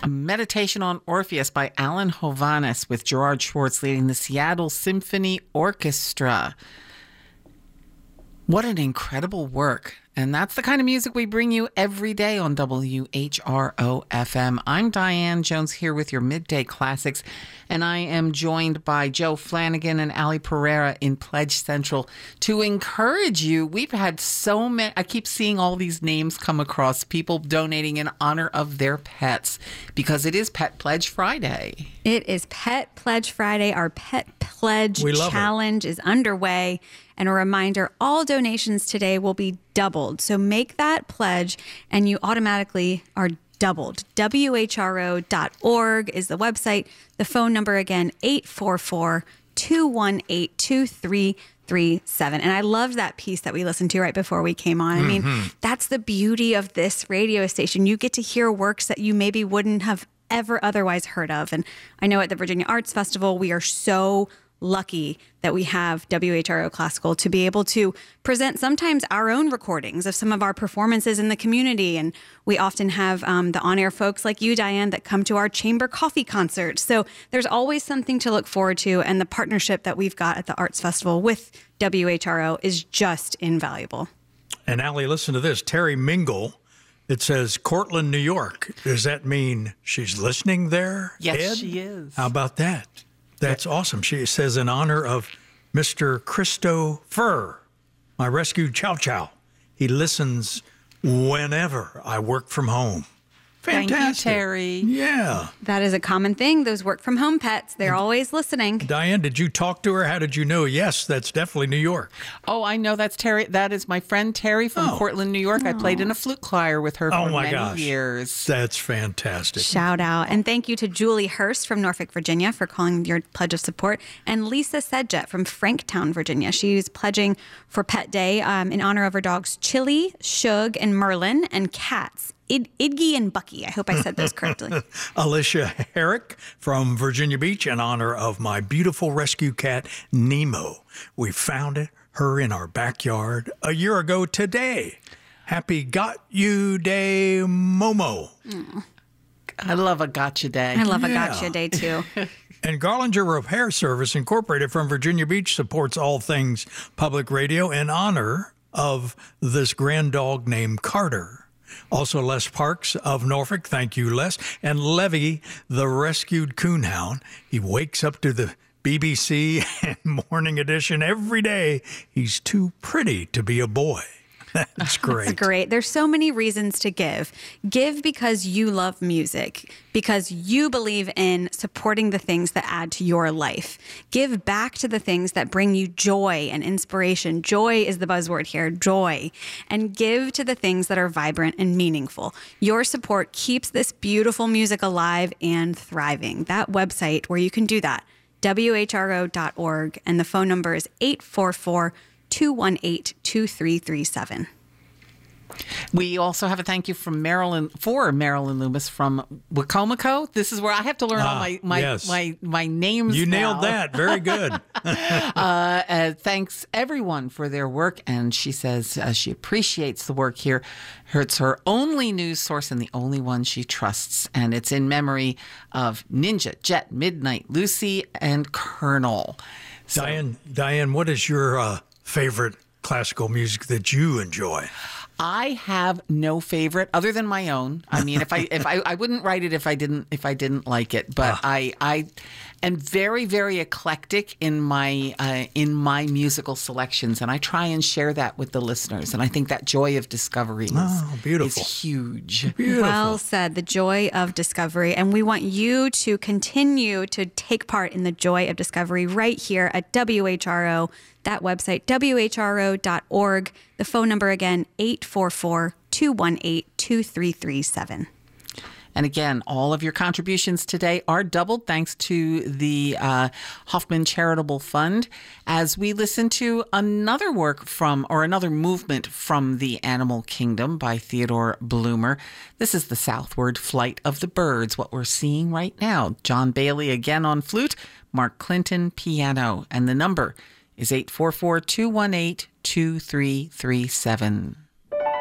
A Meditation on Orpheus by Alan Hovhaness with Gerard Schwartz leading the Seattle Symphony Orchestra. What an incredible work. And that's the kind of music we bring you every day on WHRO-FM. I'm Diane Jones here with your Midday Classics, and I am joined by Joe Flanagan and Ali Pereira in Pledge Central to encourage you. We've had so many, I keep seeing all these names come across, people donating in honor of their pets, because it is Pet Pledge Friday. It is Pet Pledge Friday. Our Pet Pledge Challenge is underway. And a reminder, all donations today will be doubled. So make that pledge and you automatically are doubled. WHRO.org is the website. The phone number again, 844-218-2337. And I loved that piece that we listened to right before we came on. I mean, that's the beauty of this radio station. You get to hear works that you maybe wouldn't have ever otherwise heard of. And I know at the Virginia Arts Festival, we are so lucky that we have WHRO Classical to be able to present sometimes our own recordings of some of our performances in the community. And we often have the on-air folks like you, Diane, that come to our chamber coffee concerts. So there's always something to look forward to. And the partnership that we've got at the Arts Festival with WHRO is just invaluable. And Ali, listen to this. Terry Mingle, it says Cortland, New York. Does that mean she's listening there? Yes, Ed? she is. How about that? That's awesome. She says, in honor of Mr. Christopher, my rescued Chow Chow. He listens whenever I work from home. Fantastic. Thank you, Terry. Yeah. That is a common thing. Those work from home pets, they're always listening. Diane, did you talk to her? How did you know? Yes, that's definitely New York. Oh, I know that's Terry. That is my friend Terry from Portland, New York. I played in a flute choir with her for many years. That's fantastic. Shout out. And thank you to Julie Hurst from Norfolk, Virginia for calling your pledge of support. And Lisa Sedjet from Franktown, Virginia. She's pledging for Pet Day in honor of her dogs Chili, Shug, and Merlin, and cats. Idgy and Bucky. I hope I said those correctly. Alicia Herrick from Virginia Beach in honor of my beautiful rescue cat, Nemo. We found her in our backyard a year ago today. Happy Got You Day, Momo. I love a gotcha day. I love a gotcha day, too. And Garlinger Repair Service Incorporated from Virginia Beach supports all things public radio in honor of this grand dog named Carter. Also, Les Parks of Norfolk, thank you, Les. And Levy, the rescued coonhound. He wakes up to the BBC and Morning Edition every day. He's too pretty to be a boy. That's great. That's great. There's so many reasons to give. Give because you love music, because you believe in supporting the things that add to your life. Give back to the things that bring you joy and inspiration. Joy is the buzzword here, joy. And give to the things that are vibrant and meaningful. Your support keeps this beautiful music alive and thriving. That website where you can do that, WHRO.org, and the phone number is 844-218-2337. We also have a thank you from Marilyn Loomis from Wicomico. This is where I have to learn all my names. You now. nailed that. Very good. Thanks everyone for their work, and she says she appreciates the work here. It's her only news source and the only one she trusts, and it's in memory of Ninja, Jet, Midnight, Lucy, and Colonel. Diane, what is your favorite classical music that you enjoy? I have no favorite other than my own. I mean, if I wouldn't write it if I didn't like it. But I am very, very eclectic in my musical selections, and I try and share that with the listeners. And I think that joy of discovery is huge. Beautiful. Well said. The joy of discovery, and we want you to continue to take part in the joy of discovery right here at WHRO. That website, WHRO.org. The phone number again, 844-218-2337. And again, all of your contributions today are doubled thanks to the Hoffman Charitable Fund as we listen to another movement from the Animal Kingdom by Theodore Bloomer. This is the Southward Flight of the Birds, what we're seeing right now. John Bailey again on flute, Mark Clinton piano, and the number is 844-218-2337.